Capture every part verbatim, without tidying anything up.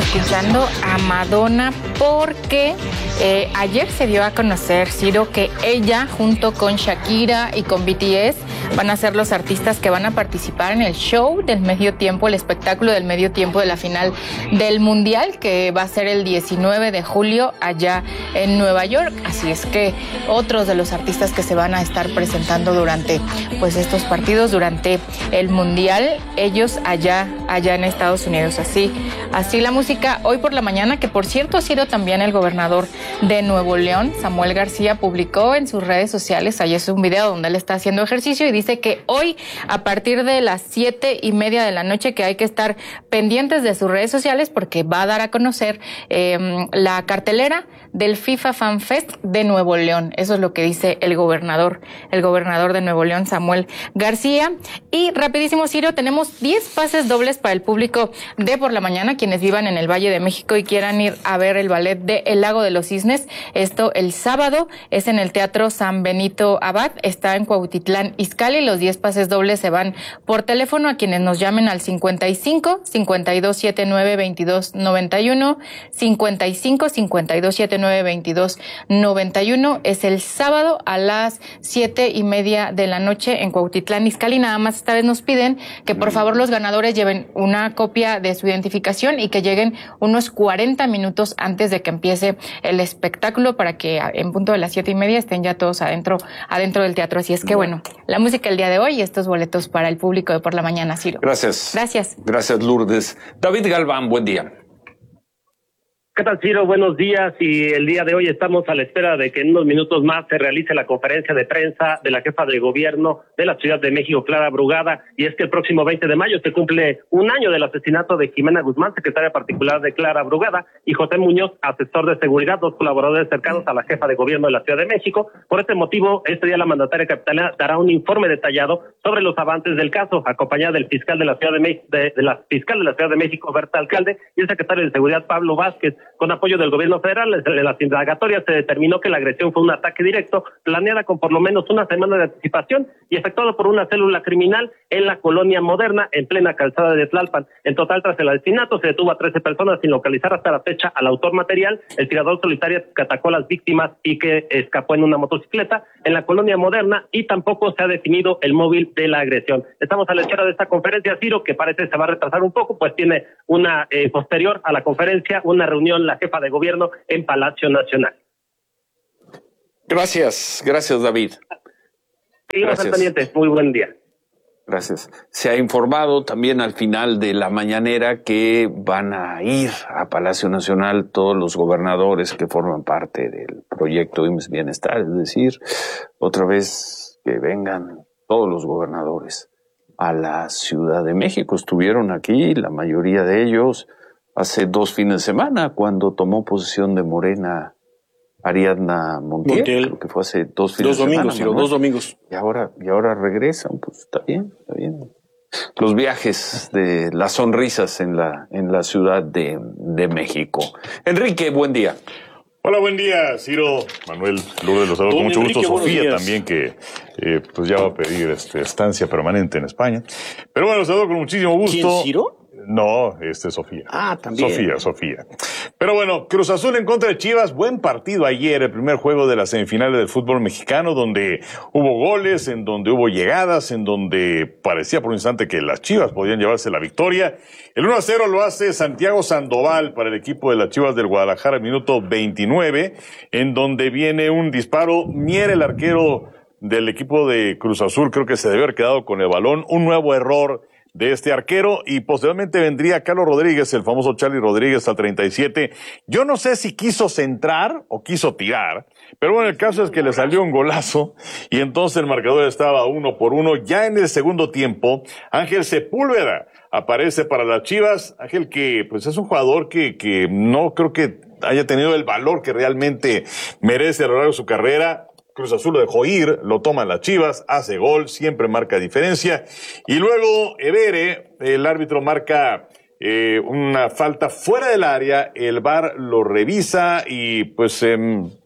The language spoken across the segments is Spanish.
escuchando a Madonna porque eh, ayer se dio a conocer, Ciro, que ella junto con Shakira y con B T S van a ser los artistas que van a participar en el show del medio tiempo, el espectáculo del medio tiempo de la final del Mundial, que va a ser el diecinueve de julio allá en Nueva York. Así es que otros de los artistas que se van a estar presentando durante pues estos partidos, durante el Mundial, ellos allá, allá en Estados Unidos. Así, así la música hoy por la mañana, que por cierto ha sido también el gobernador de Nuevo León, Samuel García, publicó en sus redes sociales, ahí es un video donde él está haciendo ejercicio y dice que hoy a partir de las siete y media de la noche que hay que estar pendientes de sus redes sociales porque va a dar a conocer eh, la cartelera del FIFA Fan Fest de Nuevo León. Eso es lo que dice el gobernador, el gobernador de Nuevo León, Samuel García. Y rapidísimo, Ciro, tenemos diez pases dobles para el público de por la mañana, quienes vivan en el Valle de México y quieran ir a ver el ballet de El Lago de los Cisnes. Esto el sábado es en el Teatro San Benito Abad, está en Cuautitlán Izcalli. Los diez pases dobles se van por teléfono a quienes nos llamen al cincuenta y cinco, cincuenta y dos setenta y nueve, veintidós noventa y uno, cincuenta y cinco, cincuenta y dos setenta y nueve, veintidós noventa y uno. Es el sábado a las siete y media de la noche en Cuautitlán Izcalli. Nada más esta vez nos piden que por favor los ganadores lleven una copia de su identificación y que lleguen unos cuarenta minutos antes de que empiece el espectáculo para que en punto de las siete y media estén ya todos adentro, adentro del teatro. Así es que bueno, la música el día de hoy y estos boletos para el público de por la mañana, Ciro. Gracias. Gracias. Gracias, Lourdes. David Galván, buen día. ¿Qué tal, Ciro? Buenos días. Y el día de hoy estamos a la espera de que en unos minutos más se realice la conferencia de prensa de la jefa de gobierno de la Ciudad de México, Clara Brugada. Y es que el próximo veinte de mayo se cumple un año del asesinato de Jimena Guzmán, secretaria particular de Clara Brugada, y José Muñoz, asesor de seguridad, dos colaboradores cercanos a la jefa de gobierno de la Ciudad de México. Por este motivo, este día la mandataria capitalina dará un informe detallado sobre los avances del caso, acompañada del fiscal de la Ciudad de México, de, de la fiscal de la Ciudad de México, Berta Alcalde, y el secretario de Seguridad, Pablo Vázquez. Con apoyo del gobierno federal, en las indagatorias se determinó que la agresión fue un ataque directo, planeada con por lo menos una semana de anticipación y efectuado por una célula criminal en la colonia Moderna, en plena calzada de Tlalpan. En total, tras el asesinato, se detuvo a trece personas sin localizar hasta la fecha al autor material, el tirador solitario que atacó a las víctimas y que escapó en una motocicleta en la colonia Moderna, y tampoco se ha definido el móvil de la agresión. Estamos a la espera de esta conferencia, Ciro, que parece se va a retrasar un poco, pues tiene una eh, posterior a la conferencia, una reunión la jefa de gobierno en Palacio Nacional. Gracias, gracias, David. Seguimos al pendiente. Muy buen día. Gracias. Se ha informado también al final de la mañanera que van a ir a Palacio Nacional todos los gobernadores que forman parte del proyecto I M S S Bienestar, es decir, otra vez que vengan todos los gobernadores a la Ciudad de México. Estuvieron aquí, la mayoría de ellos, hace dos fines de semana, cuando tomó posesión de Morena Ariadna Montiel, Montiel. Creo que fue hace dos fines dos de domingos, semana. Ciro, dos domingos. Y ahora, y ahora regresan, pues está bien, está bien. Los viajes de las sonrisas en la, en la Ciudad de, de México. Enrique, buen día. Hola, buen día, Ciro, Manuel, Lourdes, los saludo con mucho Enrique, gusto. Sofía días. también, que eh, pues ya va a pedir este, estancia permanente en España. Pero bueno, los saludo con muchísimo gusto. ¿Quién, Ciro? No, este Sofía. Ah, también. Sofía, Sofía. Pero bueno, Cruz Azul en contra de Chivas, buen partido ayer, el primer juego de las semifinales del fútbol mexicano, donde hubo goles, en donde hubo llegadas, en donde parecía por un instante que las Chivas podían llevarse la victoria. El uno a cero lo hace Santiago Sandoval para el equipo de las Chivas del Guadalajara al minuto veintinueve, en donde viene un disparo. Mier, el arquero del equipo de Cruz Azul, creo que se debe haber quedado con el balón, un nuevo error de este arquero, y posteriormente vendría Carlos Rodríguez, el famoso Charlie Rodríguez, al treinta y siete. Yo no sé si quiso centrar o quiso tirar, pero bueno, el caso es que le salió un golazo y entonces el marcador estaba uno por uno. Ya en el segundo tiempo, Ángel Sepúlveda aparece para las Chivas. Ángel, que pues es un jugador que, que no creo que haya tenido el valor que realmente merece a lo largo de su carrera. Cruz Azul lo dejó ir, lo toman las Chivas, hace gol, siempre marca diferencia. Y luego Evere, el árbitro, marca eh, una falta fuera del área, el V A R lo revisa y pues eh,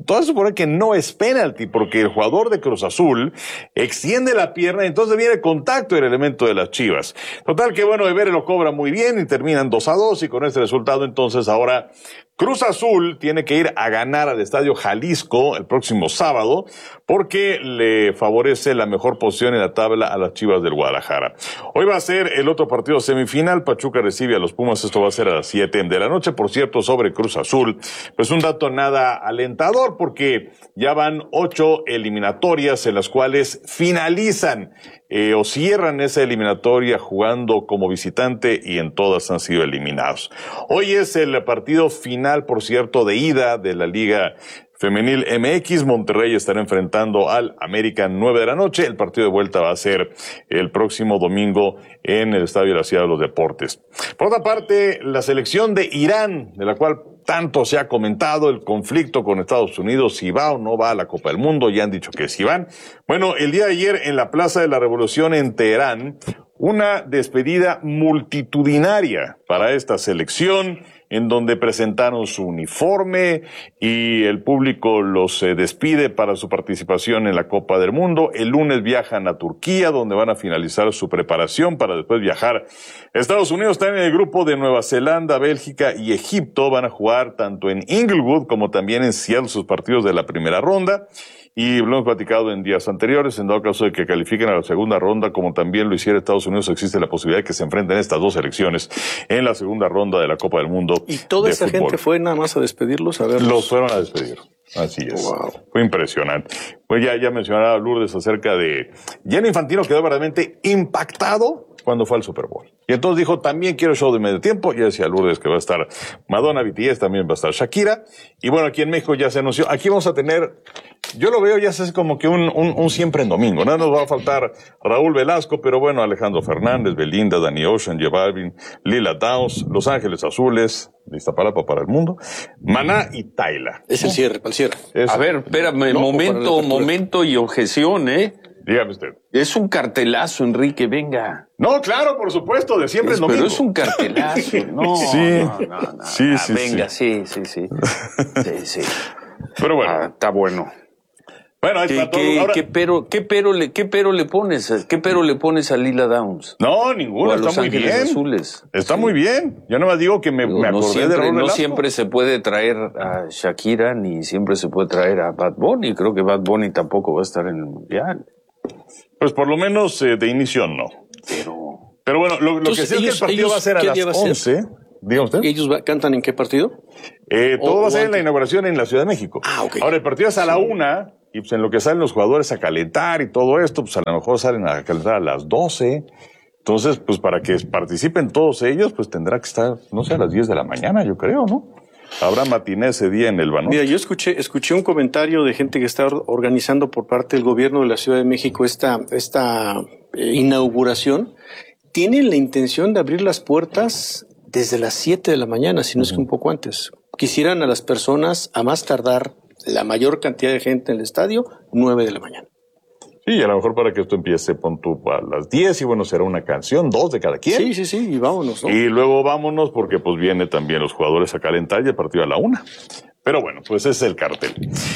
todo se supone que no es penalti, porque el jugador de Cruz Azul extiende la pierna y entonces viene el contacto del elemento de las Chivas. Total que bueno, Ebere lo cobra muy bien y terminan dos a dos, y con este resultado entonces ahora Cruz Azul tiene que ir a ganar al Estadio Jalisco el próximo sábado porque le favorece la mejor posición en la tabla a las Chivas del Guadalajara. Hoy va a ser el otro partido semifinal. Pachuca recibe a los Pumas. Esto va a ser a las siete de la noche. Por cierto, sobre Cruz Azul, pues un dato nada alentador porque ya van ocho eliminatorias en las cuales finalizan Eh, o cierran esa eliminatoria jugando como visitante y en todas han sido eliminados. Hoy es el partido final, por cierto, de ida de la Liga Femenil M X. Monterrey estará enfrentando al América nueve de la noche. El partido de vuelta va a ser el próximo domingo en el Estadio de la Ciudad de los Deportes. Por otra parte, la selección de Irán, de la cual tanto se ha comentado el conflicto con Estados Unidos, si va o no va a la Copa del Mundo, ya han dicho que sí van. Bueno, el día de ayer en la Plaza de la Revolución en Teherán, una despedida multitudinaria para esta selección, en donde presentaron su uniforme y el público los eh, despide para su participación en la Copa del Mundo. El lunes viajan a Turquía, donde van a finalizar su preparación para después viajar a Estados Unidos. Están en el grupo de Nueva Zelanda, Bélgica y Egipto. Van a jugar tanto en Inglewood como también en Seattle sus partidos de la primera ronda. Y lo hemos platicado en días anteriores, en dado caso de que califiquen a la segunda ronda, como también lo hiciera Estados Unidos, existe la posibilidad de que se enfrenten estas dos selecciones en la segunda ronda de la Copa del Mundo. ¿Y toda esa fútbol. gente fue nada más a despedirlos? A verlos? Los fueron a despedir. Así es. Wow. Fue impresionante. Pues ya, ya mencionaba Lourdes acerca de... Gianni Infantino quedó verdaderamente impactado cuando fue al Super Bowl. Y entonces dijo, también quiero show de medio tiempo. Ya decía Lourdes que va a estar Madonna, B T S, también va a estar Shakira. Y bueno, aquí en México ya se anunció. Aquí vamos a tener, yo lo veo ya es como que un, un, un siempre en domingo. No nos va a faltar Raúl Velasco, pero bueno, Alejandro Fernández, Belinda, Danny Ocean, J Balvin, Lila Downs, Los Ángeles Azules, de Iztapalapa para el mundo, Maná y Tayla. Es el cierre, para el cierre. Es, A ver, espérame, No, momento, para la momento y objeción, ¿eh? dígame usted. Es un cartelazo, Enrique, venga. No, claro, por supuesto, de siempre Es- en domingo. pero es un cartelazo. No, Sí. no, no, no. Sí, Ah, sí, venga, sí, sí, sí. Sí, sí. Pero bueno, Ah, está bueno. bueno, ahí ¿Qué, está todo. qué, Ahora- qué pero, qué, pero le, ¿Qué pero le pones? a- ¿Qué pero le pones a Lila Downs? No, O ninguno, a está Los muy Ángeles bien. Azules. Está Sí. muy bien. Yo nomás digo que me, Digo, me no acordé de siempre, Raúl no Velasco. siempre se puede traer a Shakira, ni siempre se puede traer a Bad Bunny. Creo que Bad Bunny tampoco va a estar en el Mundial. Pues por lo menos eh, de inicio no. Pero... Pero bueno, lo, lo que Entonces, sí es que el ellos- partido ellos, va a ser a ¿qué las día va a ser? once. Diga usted. ¿Ellos va- cantan en qué partido? Eh, todo O- va a o ser en la antes. inauguración en la Ciudad de México. Ah, ok. Ahora, el partido es a la una, y pues en lo que salen los jugadores a calentar y todo esto, pues a lo mejor salen a calentar a las doce. Entonces, pues para que participen todos ellos, pues tendrá que estar, no sé, a las diez de la mañana, yo creo, ¿no? Habrá matiné ese día en el Banorte. Mira, yo escuché, escuché un comentario de gente que está or- organizando por parte del gobierno de la Ciudad de México esta, esta eh, inauguración. Tienen la intención de abrir las puertas desde las siete de la mañana, si no es que un poco antes. Quisieran a las personas, a más tardar, la mayor cantidad de gente en el estadio, nueve de la mañana. Sí, a lo mejor para que esto empiece, pon tú a las diez y bueno, será una canción, dos de cada quien. Sí, sí, sí, y vámonos, ¿no? Y luego vámonos porque pues viene también los jugadores a calentar y el partido a la una. Pero bueno, pues ese es el cartel.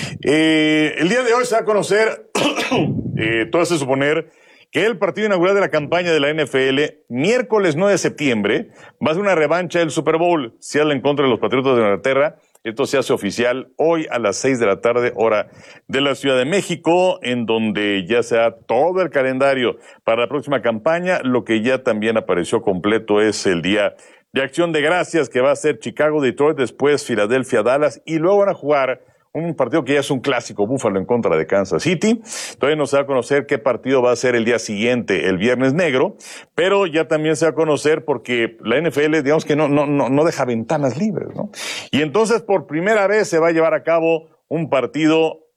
Eh, el día de hoy se va a conocer, eh, todo hace suponer que el partido inaugural de la campaña de la N F L, miércoles nueve de septiembre, va a ser una revancha del Super Bowl, Seattle en contra de los Patriotas de Inglaterra. Esto se hace oficial hoy a las seis de la tarde, hora de la Ciudad de México, en donde ya se da todo el calendario para la próxima campaña. Lo que ya también apareció completo es el día de Acción de Gracias, que va a ser Chicago, Detroit, después Filadelfia, Dallas, y luego van a jugar un partido que ya es un clásico, Buffalo en contra de Kansas City. Todavía no se va a conocer qué partido va a ser el día siguiente, el Viernes Negro, pero ya también se va a conocer porque la N F L, digamos que no, no, no, no deja ventanas libres, ¿no? Y entonces por primera vez se va a llevar a cabo un partido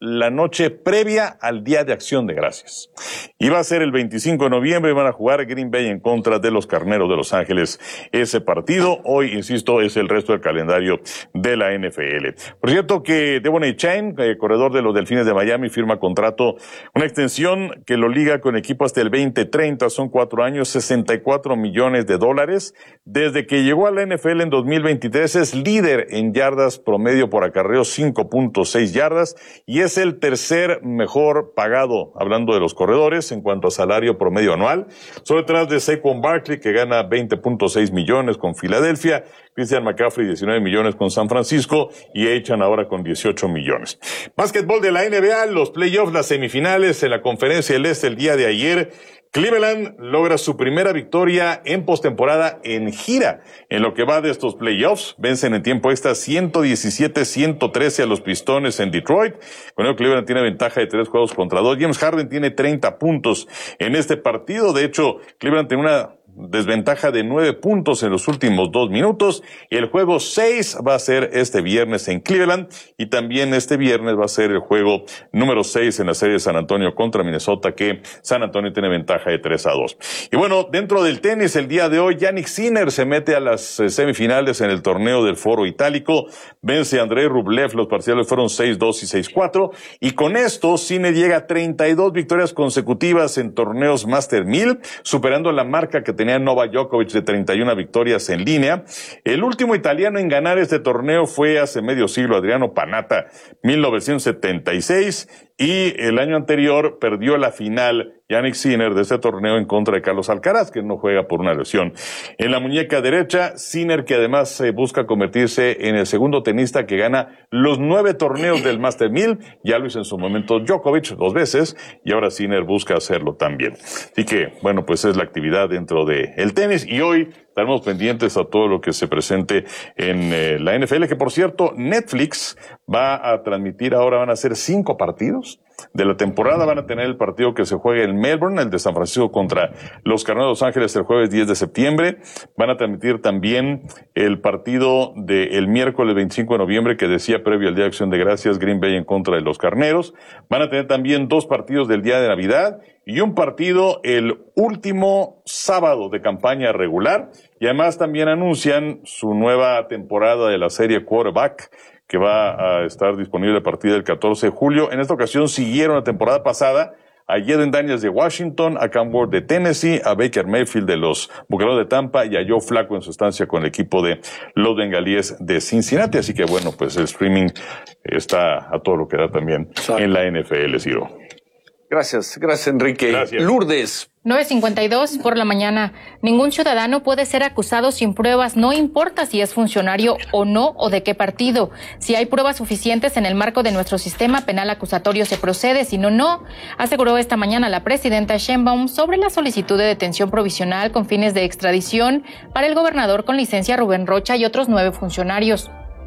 la noche previa al Día de Acción de Gracias. Y va a ser el veinticinco de noviembre y van a jugar Green Bay en contra de los Carneros de Los Ángeles ese partido. Hoy, insisto, es el resto del calendario de la N F L. Por cierto que Devon Achane, eh, corredor de los Delfines de Miami, firma contrato, una extensión que lo liga con equipo hasta el veinte treinta, son cuatro años, sesenta y cuatro millones de dólares. Desde que llegó a la N F L en dos mil veintitrés es líder en yardas promedio por acarreo, cinco punto seis yardas, y es el tercer mejor pagado, hablando de los corredores, en cuanto a salario promedio anual. Solo detrás de Saquon Barkley, que gana veinte punto seis millones con Filadelfia, Christian McCaffrey diecinueve millones con San Francisco y Achane ahora con dieciocho millones. Básquetbol de la N B A, los playoffs, las semifinales en la Conferencia del Este el día de ayer. Cleveland logra su primera victoria en postemporada en gira. En lo que va de estos playoffs, vencen en tiempo extra ciento diecisiete a ciento trece a los Pistones en Detroit. Con ello, Cleveland tiene ventaja de tres juegos contra dos. James Harden tiene treinta puntos en este partido. De hecho, Cleveland tiene una desventaja de nueve puntos en los últimos dos minutos. El juego seis va a ser este viernes en Cleveland y también este viernes va a ser el juego número seis en la serie de San Antonio contra Minnesota, que San Antonio tiene ventaja de tres a dos. Y bueno, dentro del tenis el día de hoy, Jannik Sinner se mete a las eh, semifinales en el torneo del Foro Itálico, vence a Andrei Rublev, los parciales fueron seis dos y seis cuatro, y con esto Sinner llega a treinta y dos victorias consecutivas en torneos Master mil, superando la marca que tenía Novak Djokovic de treinta y una victorias en línea. El último italiano en ganar este torneo fue hace medio siglo, Adriano Panatta, mil novecientos setenta y seis, y el año anterior perdió la final Jannik Sinner de este torneo en contra de Carlos Alcaraz, que no juega por una lesión en la muñeca derecha. Sinner, que además eh, busca convertirse en el segundo tenista que gana los nueve torneos del Master mil, ya lo hizo en su momento Djokovic dos veces, y ahora Sinner busca hacerlo también. Así que, bueno, pues es la actividad dentro de el tenis, y hoy estaremos pendientes a todo lo que se presente en eh, la N F L, que por cierto, Netflix va a transmitir, ahora van a ser cinco partidos de la temporada. Van a tener el partido que se juega en Melbourne, el de San Francisco contra los Carneros de Los Ángeles el jueves diez de septiembre. Van a transmitir también el partido del miércoles veinticinco de noviembre que decía previo al Día de Acción de Gracias, Green Bay en contra de los Carneros. Van a tener también dos partidos del día de Navidad y un partido el último sábado de campaña regular. Y además también anuncian su nueva temporada de la serie Quarterback, que va a estar disponible a partir del catorce de julio. En esta ocasión siguieron la temporada pasada a Jaden Daniels de Washington, a Cam Ward de Tennessee, a Baker Mayfield de los Bucaneros de Tampa y a Joe Flacco en su estancia con el equipo de los Bengalíes de Cincinnati. Así que bueno, pues el streaming está a todo lo que da también en la N F L, Ciro. Gracias, gracias Enrique. Gracias. Lourdes. nueve cincuenta y dos por la mañana. Ningún ciudadano puede ser acusado sin pruebas, no importa si es funcionario o no o de qué partido. Si hay pruebas suficientes en el marco de nuestro sistema penal acusatorio se procede, si no, no, aseguró esta mañana la presidenta Sheinbaum sobre la solicitud de detención provisional con fines de extradición para el gobernador con licencia Rubén Rocha y otros nueve funcionarios.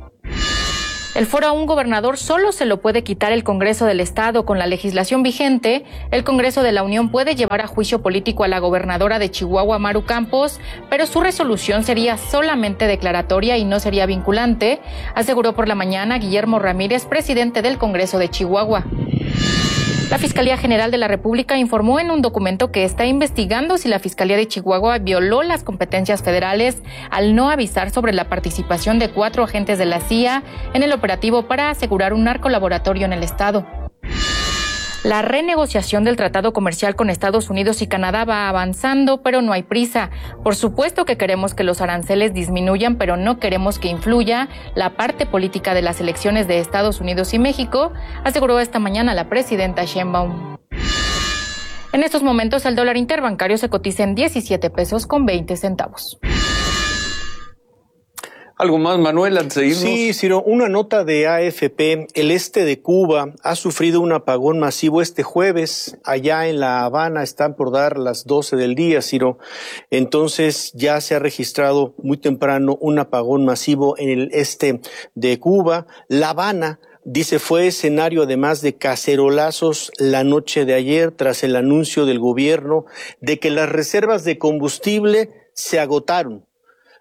El foro a un gobernador solo se lo puede quitar el Congreso del Estado. Con la legislación vigente, el Congreso de la Unión puede llevar a juicio político a la gobernadora de Chihuahua, Maru Campos, pero su resolución sería solamente declaratoria y no sería vinculante, aseguró por la mañana Guillermo Ramírez, presidente del Congreso de Chihuahua. La Fiscalía General de la República informó en un documento que está investigando si la Fiscalía de Chihuahua violó las competencias federales al no avisar sobre la participación de cuatro agentes de la C I A en el operativo para asegurar un narcolaboratorio en el estado. La renegociación del tratado comercial con Estados Unidos y Canadá va avanzando, pero no hay prisa. Por supuesto que queremos que los aranceles disminuyan, pero no queremos que influya la parte política de las elecciones de Estados Unidos y México, aseguró esta mañana la presidenta Sheinbaum. En estos momentos el dólar interbancario se cotiza en diecisiete pesos con veinte centavos. ¿Algo más, Manuel, antes de irnos? Sí, Ciro, una nota de A F P. El este de Cuba ha sufrido un apagón masivo este jueves. Allá en La Habana están por dar las doce del día, Ciro. Entonces ya se ha registrado muy temprano un apagón masivo en el este de Cuba. La Habana, dice, fue escenario además de cacerolazos la noche de ayer tras el anuncio del gobierno de que las reservas de combustible se agotaron.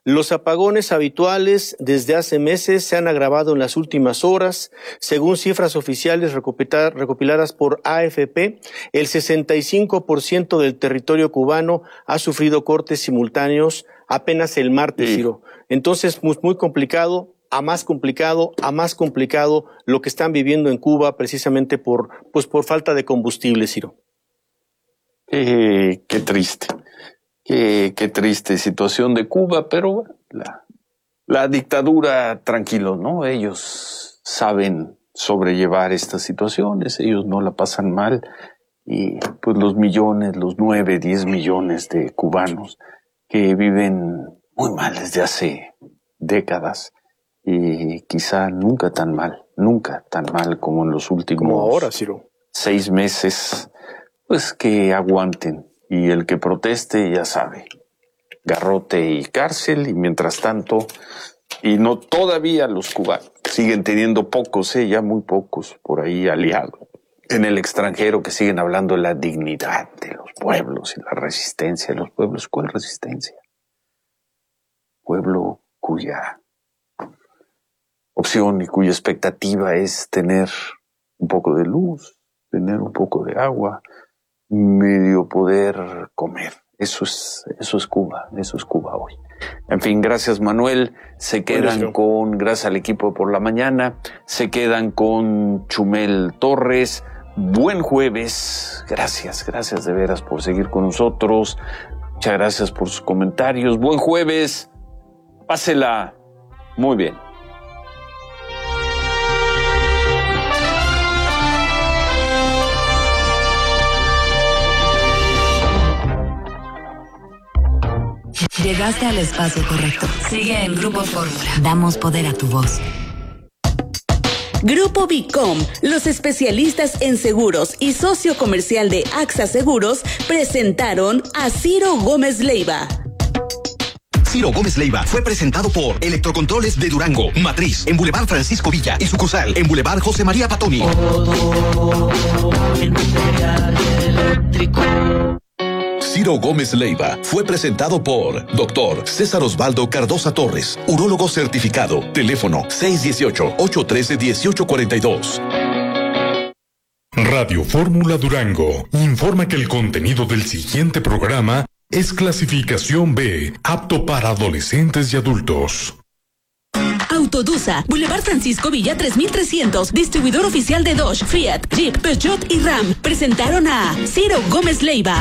Los apagones habituales desde hace meses se han agravado en las últimas horas. Según cifras oficiales recopiladas por A F P, el sesenta y cinco por ciento del territorio cubano ha sufrido cortes simultáneos apenas el martes, sí. Ciro. Entonces, muy, muy complicado, a más complicado, a más complicado lo que están viviendo en Cuba precisamente por, pues, por falta de combustible, Ciro. Eh, qué triste. Qué, qué triste situación de Cuba, pero la, la dictadura, tranquilo, ¿no? Ellos saben sobrellevar estas situaciones, ellos no la pasan mal, y pues los millones, los nueve, diez millones de cubanos que viven muy mal desde hace décadas, y quizá nunca tan mal, nunca tan mal como en los últimos como ahora, Ciro. seis meses, pues que aguanten. Y el que proteste ya sabe, garrote y cárcel, y mientras tanto, y no todavía los cubanos siguen teniendo pocos, eh, ya muy pocos por ahí aliados en el extranjero que siguen hablando de la dignidad de los pueblos y la resistencia de los pueblos. ¿Cuál resistencia? Pueblo cuya opción y cuya expectativa es tener un poco de luz, tener un poco de agua, medio poder comer. Eso es, eso es Cuba, eso es Cuba hoy. En fin, gracias Manuel. Se quedan bueno, con, gracias al equipo de Por la Mañana, se quedan con Chumel Torres. Buen jueves. Gracias, gracias de veras por seguir con nosotros. Muchas gracias por sus comentarios. Buen jueves. Pásela muy bien. Llegaste al espacio correcto. Sigue en Grupo Fórmula. Damos poder a tu voz. Grupo Bicom, los especialistas en seguros y socio comercial de AXA Seguros, presentaron a Ciro Gómez Leiva. Ciro Gómez Leiva fue presentado por Electrocontroles de Durango, matriz en Boulevard Francisco Villa y sucursal en Boulevard José María Patoni. Ciro Gómez Leiva fue presentado por Doctor César Osvaldo Cardosa Torres, urólogo certificado. Teléfono seis uno ocho, ocho uno tres, uno ocho cuatro dos. Radio Fórmula Durango informa que el contenido del siguiente programa es clasificación B, apto para adolescentes y adultos. Autodusa, Boulevard Francisco Villa tres mil trescientos, distribuidor oficial de Dodge, Fiat, Jeep, Peugeot y Ram, presentaron a Ciro Gómez Leiva.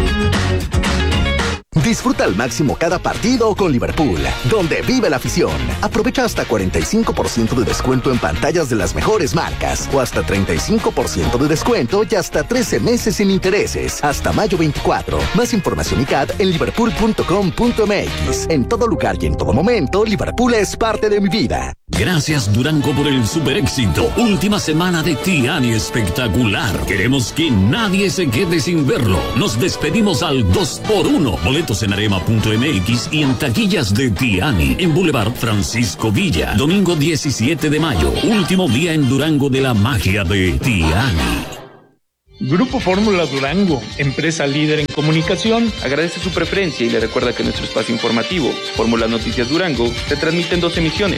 Disfruta al máximo cada partido con Liverpool, donde vive la afición. Aprovecha hasta cuarenta y cinco por ciento de descuento en pantallas de las mejores marcas, o hasta treinta y cinco por ciento de descuento y hasta trece meses sin intereses, hasta mayo veinticuatro. Más información y C A D en liverpool punto com punto m x. En todo lugar y en todo momento, Liverpool es parte de mi vida. Gracias Durango por el super éxito. Última semana de Tiani espectacular. Queremos que nadie se quede sin verlo. Nos despedimos al dos por uno. Boletos en arema punto m x y en taquillas de Tiani en Boulevard Francisco Villa. Domingo diecisiete de mayo. Último día en Durango de la magia de Tiani. Grupo Fórmula Durango, empresa líder en comunicación, agradece su preferencia y le recuerda que nuestro espacio informativo, Fórmula Noticias Durango, se transmite en dos emisiones.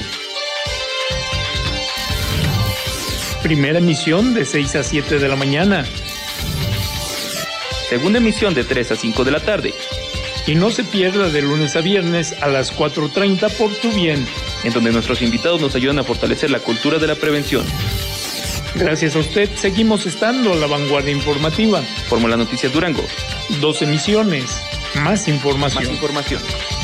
Primera emisión de seis a siete de la mañana. Segunda emisión de tres a cinco de la tarde. Y no se pierda de lunes a viernes a las cuatro treinta por Tu Bien, en donde nuestros invitados nos ayudan a fortalecer la cultura de la prevención. Gracias a usted, seguimos estando a la vanguardia informativa. Fórmula Noticias Durango. Dos emisiones. Más información. Más información.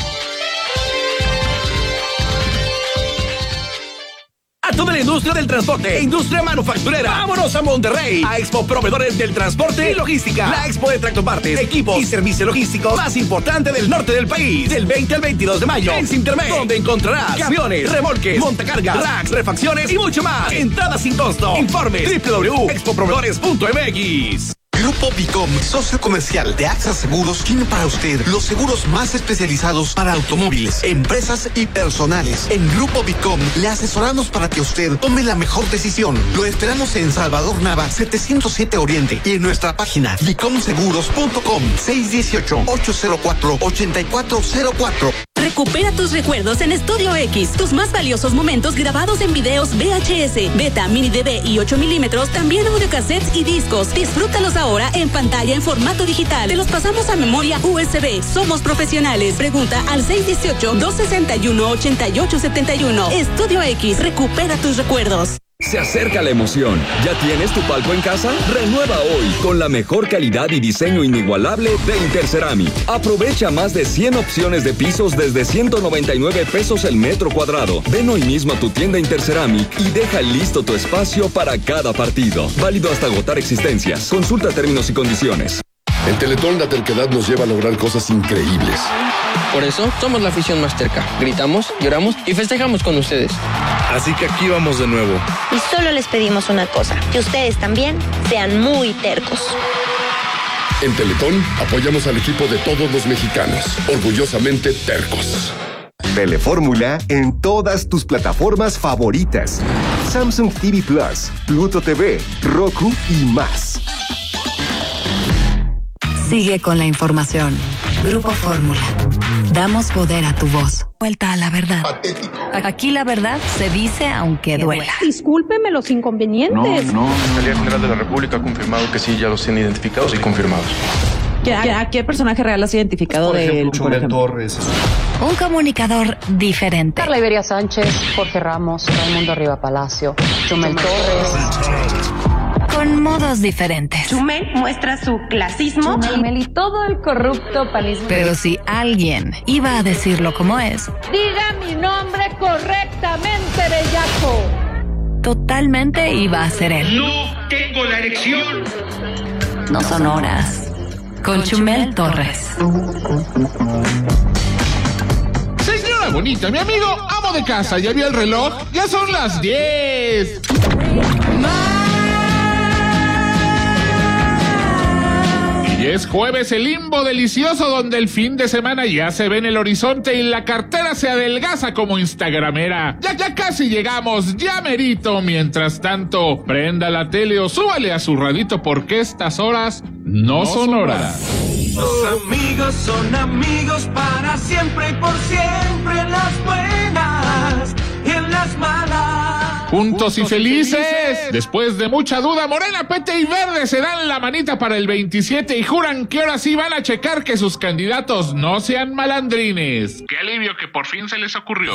A toda la industria del transporte e industria manufacturera. ¡Vámonos a Monterrey! A Expo Proveedores del Transporte y Logística. La expo de tractopartes, equipos y servicio logístico más importante del norte del país. Del veinte al veintidós de mayo. En Sintermex, donde encontrarás camiones, remolques, montacargas, racks, refacciones y mucho más. Entrada sin costo. Informes doble u doble u doble u punto expo proveedores punto m x. Grupo Bicom, socio comercial de AXA Seguros, tiene para usted los seguros más especializados para automóviles, empresas y personales. En Grupo Bicom le asesoramos para que usted tome la mejor decisión. Lo esperamos en Salvador Nava, setecientos siete Oriente, y en nuestra página bicom seguros punto com, seis uno ocho, ocho cero cuatro, ocho cuatro cero cuatro. Recupera tus recuerdos en Estudio X. Tus más valiosos momentos grabados en videos V H S, Beta, Mini D V y ocho milímetros, también audiocassettes y discos. Disfrútalos ahora en pantalla en formato digital. Te los pasamos a memoria U S B. Somos profesionales. Pregunta al seis uno ocho, dos seis uno, ocho ocho siete uno. Estudio X. Recupera tus recuerdos. Se acerca la emoción. ¿Ya tienes tu palco en casa? Renueva hoy con la mejor calidad y diseño inigualable de Interceramic. Aprovecha más de cien opciones de pisos desde ciento noventa y nueve pesos el metro cuadrado. Ven hoy mismo a tu tienda Interceramic y deja listo tu espacio para cada partido. Válido hasta agotar existencias. Consulta términos y condiciones. En Teletón la terquedad nos lleva a lograr cosas increíbles. Por eso somos la afición más terca. Gritamos, lloramos y festejamos con ustedes. Así que aquí vamos de nuevo. Y solo les pedimos una cosa, que ustedes también sean muy tercos. En Teletón apoyamos al equipo de todos los mexicanos, orgullosamente tercos. Telefórmula en todas tus plataformas favoritas. Samsung T V Plus, Pluto T V, Roku y más. Sigue con la información. Grupo Fórmula. Damos poder a tu voz. Vuelta a la verdad. Patético. Aquí la verdad se dice aunque duela. Discúlpeme los inconvenientes. No, no. La Fiscalía General de la República ha confirmado que sí, ya los tienen identificados y confirmados. ¿A qué personaje real has identificado de él? Chumel Torres. Un comunicador diferente. Carla Iberia Sánchez, Jorge Ramos, Raimundo Riva Palacio, Chumel Torres. Con modos diferentes. Chumel muestra su clasismo. Chumel y todo el corrupto panismo. Pero si alguien iba a decirlo como es, diga mi nombre correctamente, bellaco. Totalmente iba a ser él. No tengo la erección. No son horas. Con Chumel Torres. Señora bonita, mi amigo amo de casa, ¿ya vio el reloj? Ya son las diez. Y es jueves el limbo delicioso donde el fin de semana ya se ve en el horizonte y la cartera se adelgaza como instagramera. Ya, ya casi llegamos, ya merito. Mientras tanto, prenda la tele o súbale a su radito porque estas horas no, no son horas. Los amigos son amigos para siempre y por siempre, en las buenas y en las malas. Juntos y felices. Después de mucha duda, Morena, P T y Verde se dan la manita para el veintisiete y juran que ahora sí van a checar que sus candidatos no sean malandrines. Qué alivio que por fin se les ocurrió.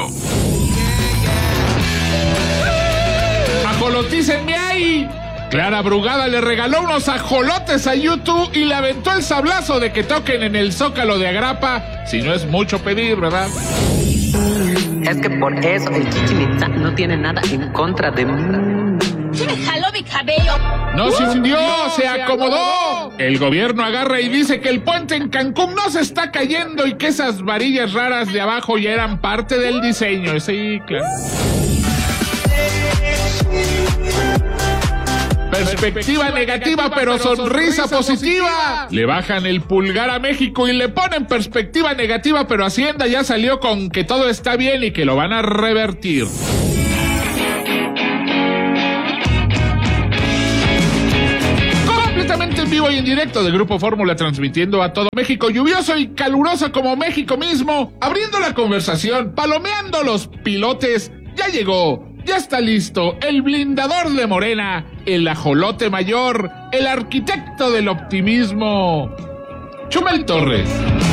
¡Ajolotícenme ahí! Clara Brugada le regaló unos ajolotes a YouTube y le aventó el sablazo de que toquen en el Zócalo de Agrapa. Si no es mucho pedir, ¿verdad? Es que por eso el Chichén Itzá no tiene nada en contra de mí. ¡Sí me jaló mi cabello! ¡No se hundió! ¡Se acomodó! El gobierno agarra y dice que el puente en Cancún no se está cayendo y que esas varillas raras de abajo ya eran parte del diseño. Sí, claro. Perspectiva negativa pero sonrisa positiva. Le bajan el pulgar a México y le ponen perspectiva negativa, pero Hacienda ya salió con que todo está bien y que lo van a revertir. Completamente en vivo y en directo de Grupo Fórmula, transmitiendo a todo México, lluvioso y caluroso como México mismo, abriendo la conversación, palomeando los pilotes. Ya llegó. Ya está listo el blindador de Morena, el ajolote mayor, el arquitecto del optimismo, Chumel Torres.